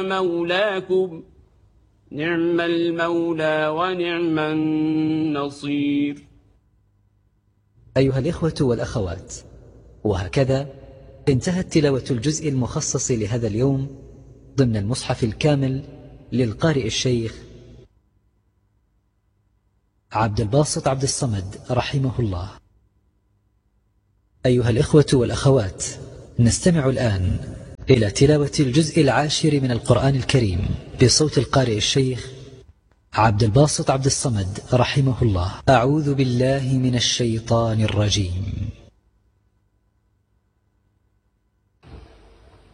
مولاكم نعم المولى ونعم النصير. أيها الإخوة والأخوات، وهكذا انتهت تلاوة الجزء المخصص لهذا اليوم ضمن المصحف الكامل للقارئ الشيخ عبد الباسط عبد الصمد رحمه الله. أيها الإخوة والأخوات، نستمع الآن إلى تلاوة الجزء 10 من القرآن الكريم بصوت القارئ الشيخ عبد الباسط عبد الصمد رحمه الله. أعوذ بالله من الشيطان الرجيم.